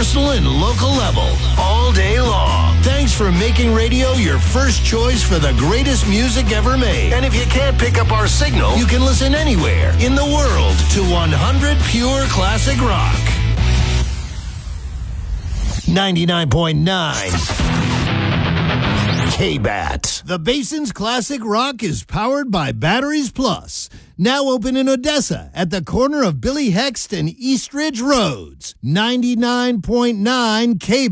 personal and local level, all day long. Thanks for making radio your first choice for the greatest music ever made. And if you can't pick up our signal, you can listen anywhere in the world to 100 Pure Classic Rock. 99.9 K-Bat. The Basin's Classic Rock is powered by Batteries Plus. Now open in Odessa at the corner of Billy Hext and East Ridge Roads. 99.9 K-Bat.